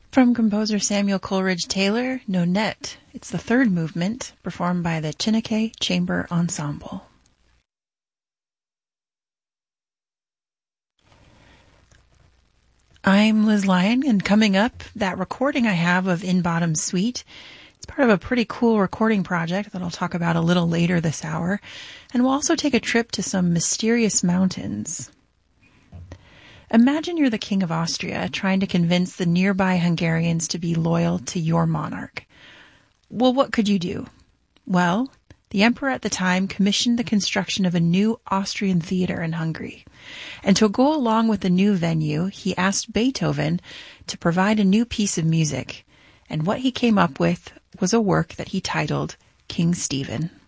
From composer Samuel Coleridge Taylor, Nonette. It's the third movement, performed by the Chineke Chamber Ensemble. I'm Liz Lyon, and coming up, that recording I have of In Bottom's Suite. It's part of a pretty cool recording project that I'll talk about a little later this hour, and we'll also take a trip to some mysterious mountains. Imagine you're the King of Austria trying to convince the nearby Hungarians to be loyal to your monarch. Well, what could you do? Well, the emperor at the time commissioned the construction of a new Austrian theater in Hungary. And to go along with the new venue, he asked Beethoven to provide a new piece of music. And what he came up with was a work that he titled King Stephen.